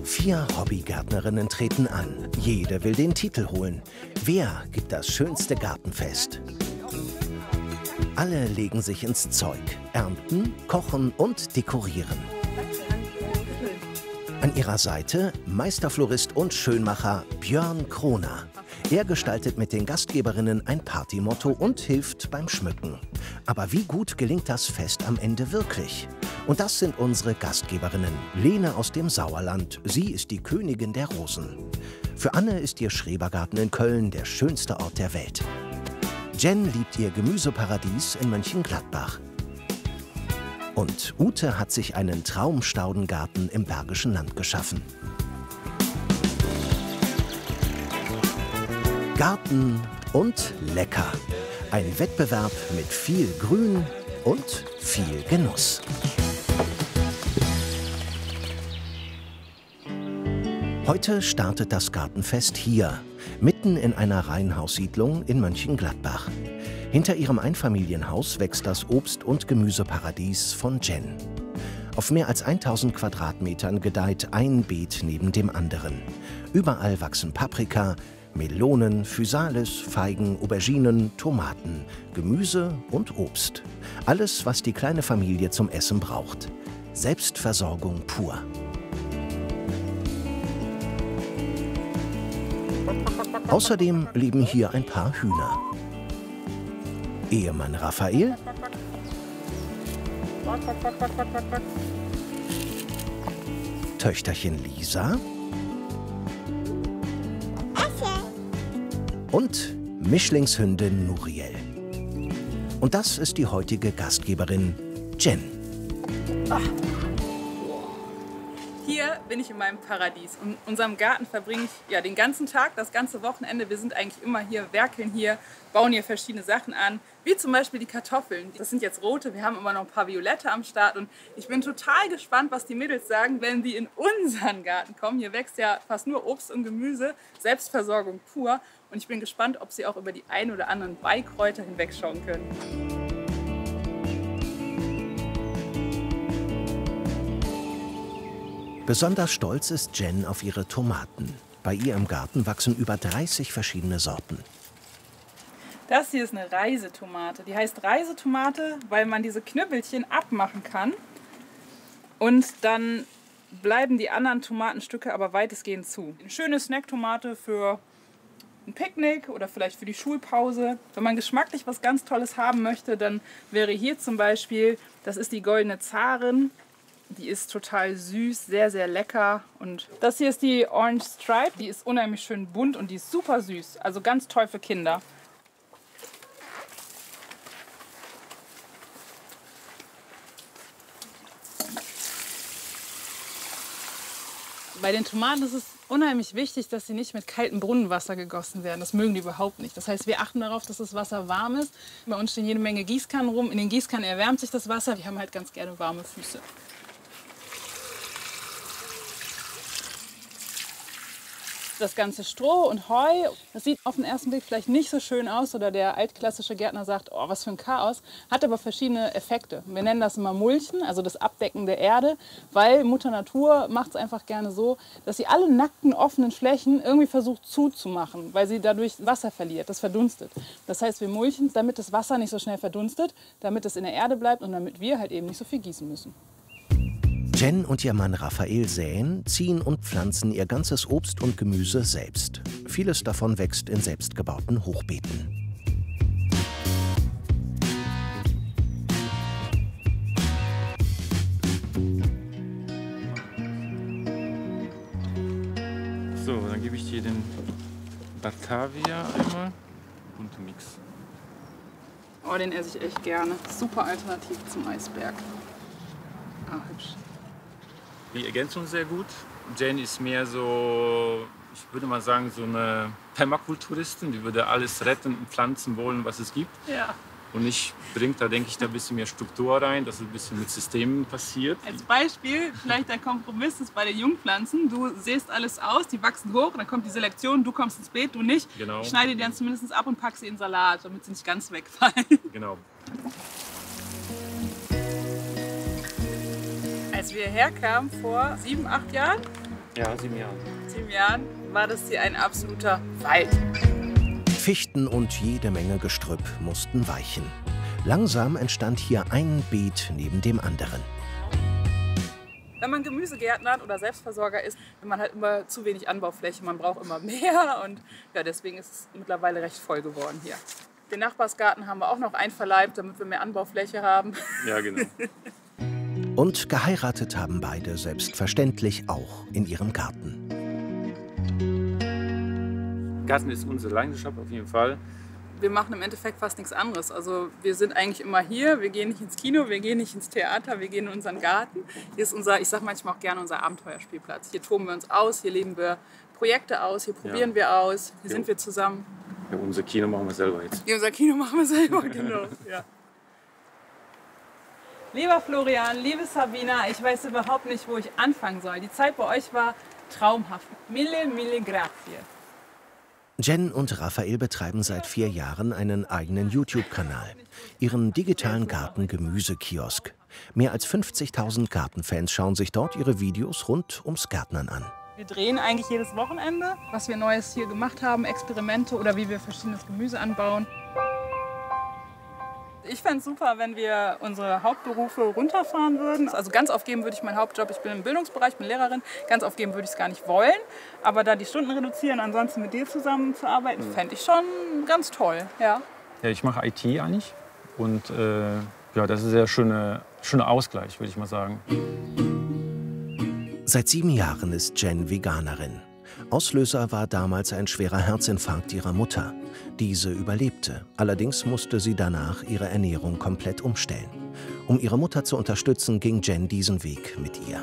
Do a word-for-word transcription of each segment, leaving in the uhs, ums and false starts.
Vier Hobbygärtnerinnen treten an. Jede will den Titel holen. Wer gibt das schönste Gartenfest? Alle legen sich ins Zeug, ernten, kochen und dekorieren. An ihrer Seite Meisterflorist und Schönmacher Björn Kroner. Er gestaltet mit den Gastgeberinnen ein Partymotto und hilft beim Schmücken. Aber wie gut gelingt das Fest am Ende wirklich? Und das sind unsere Gastgeberinnen. Lene aus dem Sauerland, sie ist die Königin der Rosen. Für Anne ist ihr Schrebergarten in Köln der schönste Ort der Welt. Jen liebt ihr Gemüseparadies in Mönchengladbach. Und Ute hat sich einen Traumstaudengarten im Bergischen Land geschaffen. Garten und lecker. Ein Wettbewerb mit viel Grün und viel Genuss. Heute startet das Gartenfest hier, mitten in einer Reihenhaussiedlung in Mönchengladbach. Hinter ihrem Einfamilienhaus wächst das Obst- und Gemüseparadies von Jen. Auf mehr als tausend Quadratmetern gedeiht ein Beet neben dem anderen. Überall wachsen Paprika, Melonen, Physalis, Feigen, Auberginen, Tomaten, Gemüse und Obst. Alles, was die kleine Familie zum Essen braucht. Selbstversorgung pur. Außerdem leben hier ein paar Hühner. Ehemann Raphael, Töchterchen Lisa und Mischlingshündin Nuriel. Und das ist die heutige Gastgeberin Jen. Hier bin ich in meinem Paradies. In unserem Garten verbringe ich ja den ganzen Tag, das ganze Wochenende. Wir sind eigentlich immer hier, werkeln hier, bauen hier verschiedene Sachen an, wie zum Beispiel die Kartoffeln. Das sind jetzt rote, wir haben immer noch ein paar violette am Start und ich bin total gespannt, was die Mädels sagen, wenn die in unseren Garten kommen. Hier wächst ja fast nur Obst und Gemüse, Selbstversorgung pur und ich bin gespannt, ob sie auch über die ein oder anderen Beikräuter hinwegschauen können. Besonders stolz ist Jen auf ihre Tomaten. Bei ihr im Garten wachsen über dreißig verschiedene Sorten. Das hier ist eine Reisetomate. Die heißt Reisetomate, weil man diese Knüppelchen abmachen kann. Und dann bleiben die anderen Tomatenstücke aber weitestgehend zu. Eine schöne Snacktomate für ein Picknick oder vielleicht für die Schulpause. Wenn man geschmacklich was ganz Tolles haben möchte, dann wäre hier zum Beispiel, das ist die Goldene Zarin. Die ist total süß, sehr, sehr lecker. Und das hier ist die Orange Stripe. Die ist unheimlich schön bunt und die ist super süß. Also ganz toll für Kinder. Bei den Tomaten ist es unheimlich wichtig, dass sie nicht mit kaltem Brunnenwasser gegossen werden. Das mögen die überhaupt nicht. Das heißt, wir achten darauf, dass das Wasser warm ist. Bei uns stehen jede Menge Gießkannen rum. In den Gießkannen erwärmt sich das Wasser. Die haben halt ganz gerne warme Füße. Das ganze Stroh und Heu, das sieht auf den ersten Blick vielleicht nicht so schön aus oder der altklassische Gärtner sagt, oh, was für ein Chaos, hat aber verschiedene Effekte. Wir nennen das immer Mulchen, also das Abdecken der Erde, weil Mutter Natur macht es einfach gerne so, dass sie alle nackten, offenen Flächen irgendwie versucht zuzumachen, weil sie dadurch Wasser verliert, das verdunstet. Das heißt, wir mulchen, damit das Wasser nicht so schnell verdunstet, damit es in der Erde bleibt und damit wir halt eben nicht so viel gießen müssen. Jen und ihr Mann Raphael säen, ziehen und pflanzen ihr ganzes Obst und Gemüse selbst. Vieles davon wächst in selbstgebauten Hochbeeten. So, dann gebe ich dir den Batavia einmal und Mix. Oh, den esse ich echt gerne. Super Alternative zum Eisberg. Ah, hübsch. Die ergänzen uns sehr gut. Jen ist mehr so, ich würde mal sagen, so eine Permakulturistin. Die würde alles retten und pflanzen wollen, was es gibt. Ja. Und ich bringe da, denke ich, da ein bisschen mehr Struktur rein, dass es ein bisschen mit Systemen passiert. Als Beispiel, vielleicht der Kompromiss ist bei den Jungpflanzen. Du säst alles aus, die wachsen hoch, dann kommt die Selektion, du kommst ins Beet, du nicht. Genau. Ich schneide die dann zumindest ab und packe sie in Salat, damit sie nicht ganz wegfallen. Genau. Als wir herkamen vor sieben, acht Jahren, Ja, sieben Jahre. Sieben Jahren war das hier ein absoluter Wald. Fichten und jede Menge Gestrüpp mussten weichen. Langsam entstand hier ein Beet neben dem anderen. Wenn man Gemüsegärtner hat oder Selbstversorger ist, hat man halt immer zu wenig Anbaufläche. Man braucht immer mehr und ja, deswegen ist es mittlerweile recht voll geworden hier. Den Nachbarsgarten haben wir auch noch einverleibt, damit wir mehr Anbaufläche haben. Ja, genau. Und geheiratet haben beide selbstverständlich auch in ihrem Garten. Garten ist unsere Leidenschaft auf jeden Fall. Wir machen im Endeffekt fast nichts anderes. Also wir sind eigentlich immer hier, wir gehen nicht ins Kino, wir gehen nicht ins Theater, wir gehen in unseren Garten. Hier ist unser, ich sage manchmal auch gerne, unser Abenteuerspielplatz. Hier toben wir uns aus, hier leben wir Projekte aus, hier probieren ja. wir aus, hier ja. sind wir zusammen. Ja, unser Kino machen wir selber jetzt. Ja, unser Kino machen wir selber, genau. Ja. Lieber Florian, liebe Sabina, ich weiß überhaupt nicht, wo ich anfangen soll. Die Zeit bei euch war traumhaft. Mille, mille grazie. Jen und Raphael betreiben seit vier Jahren einen eigenen YouTube-Kanal, ihren digitalen Garten-Gemüsekiosk. Mehr als fünfzigtausend Gartenfans schauen sich dort ihre Videos rund ums Gärtnern an. Wir drehen eigentlich jedes Wochenende, was wir Neues hier gemacht haben, Experimente oder wie wir verschiedenes Gemüse anbauen. Ich fände es super, wenn wir unsere Hauptberufe runterfahren würden. Also ganz aufgeben würde ich meinen Hauptjob. Ich bin im Bildungsbereich, bin Lehrerin. Ganz aufgeben würde ich es gar nicht wollen. Aber da die Stunden reduzieren, ansonsten mit dir zusammenzuarbeiten, mhm. fände ich schon ganz toll. Ja, ja ich mache I T eigentlich. Und äh, ja, das ist ein sehr schöner schöne Ausgleich, würde ich mal sagen. Seit sieben Jahren ist Jen Veganerin. Auslöser war damals ein schwerer Herzinfarkt ihrer Mutter. Diese überlebte. Allerdings musste sie danach ihre Ernährung komplett umstellen. Um ihre Mutter zu unterstützen, ging Jen diesen Weg mit ihr.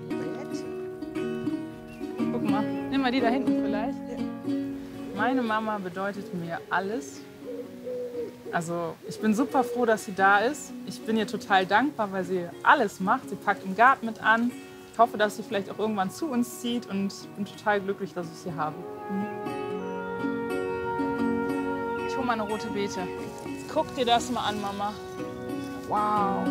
Guck mal, nimm mal die da hinten vielleicht. Meine Mama bedeutet mir alles. Also ich bin super froh, dass sie da ist. Ich bin ihr total dankbar, weil sie alles macht. Sie packt im Garten mit an. Ich hoffe, dass sie vielleicht auch irgendwann zu uns zieht und bin total glücklich, dass ich sie habe. Ich hole mal eine rote Beete. Jetzt guck dir das mal an, Mama. Wow.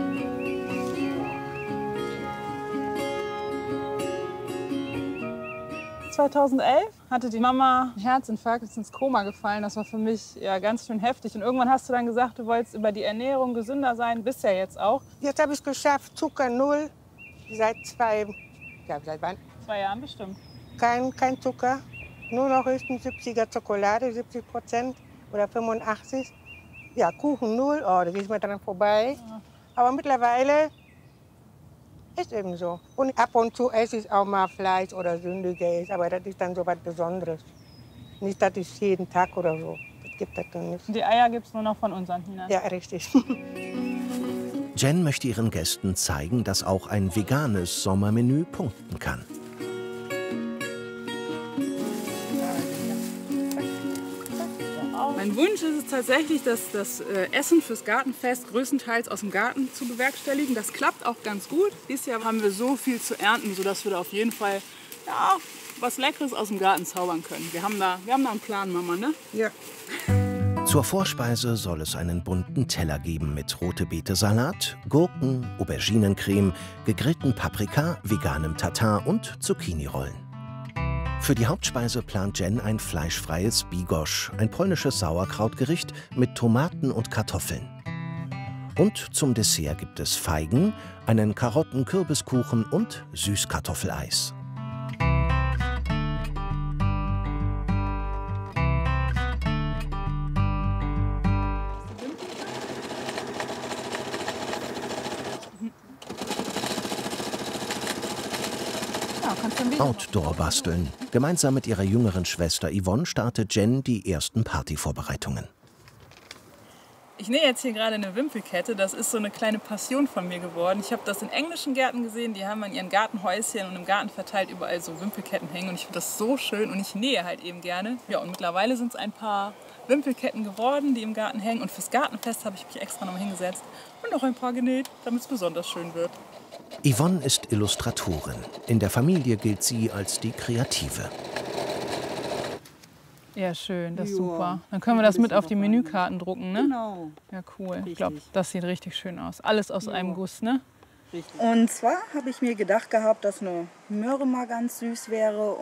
zweitausendelf hatte die Mama einen Herzinfarkt, ist ins Koma gefallen. Das war für mich ja ganz schön heftig. Und irgendwann hast du dann gesagt, du wolltest über die Ernährung gesünder sein. Bist ja jetzt auch. Jetzt habe ich es geschafft, Zucker null. Seit zwei, ja, seit wann? Zwei Jahren bestimmt. Kein, kein Zucker, nur noch höchstens siebziger Schokolade, siebzig Prozent oder fünfundachtzig. Ja, Kuchen null, oh, das ist mir dann vorbei. Ja. Aber mittlerweile ist eben so. Und ab und zu esse ich auch mal Fleisch oder Sündiges, aber das ist dann so was Besonderes. Nicht, dass ich jeden Tag oder so, das gibt es dann nicht. Und die Eier gibt es nur noch von unseren Hühnern? Ja, richtig. Jen möchte ihren Gästen zeigen, dass auch ein veganes Sommermenü punkten kann. Mein Wunsch ist es tatsächlich, dass das Essen fürs Gartenfest größtenteils aus dem Garten zu bewerkstelligen. Das klappt auch ganz gut. Dieses Jahr haben wir so viel zu ernten, sodass wir da auf jeden Fall ja, was Leckeres aus dem Garten zaubern können. Wir haben da, wir haben da einen Plan, Mama, ne? Ja. Zur Vorspeise soll es einen bunten Teller geben mit Rote-Beete-Salat, Gurken, Auberginencreme, gegrillten Paprika, veganem Tatar und Zucchini-Rollen. Für die Hauptspeise plant Jen ein fleischfreies Bigos, ein polnisches Sauerkrautgericht mit Tomaten und Kartoffeln. Und zum Dessert gibt es Feigen, einen Karotten-Kürbiskuchen und Süßkartoffeleis. Outdoor basteln. Gemeinsam mit ihrer jüngeren Schwester Yvonne startet Jen die ersten Partyvorbereitungen. Ich nähe jetzt hier gerade eine Wimpelkette. Das ist so eine kleine Passion von mir geworden. Ich habe das in englischen Gärten gesehen. Die haben an ihren Gartenhäuschen und im Garten verteilt überall so Wimpelketten hängen. Und ich finde das so schön und ich nähe halt eben gerne. Ja, und mittlerweile sind es ein paar Wimpelketten geworden, die im Garten hängen. Und fürs Gartenfest habe ich mich extra noch hingesetzt und noch ein paar genäht, damit es besonders schön wird. Yvonne ist Illustratorin. In der Familie gilt sie als die Kreative. Ja, schön, das ist super. Dann können wir das mit auf die Menükarten drucken, ne? Genau. Ja, cool. Ich glaube, das sieht richtig schön aus. Alles aus einem Guss, ne? Richtig. Und zwar habe ich mir gedacht gehabt, dass eine Möhre mal ganz süß wäre.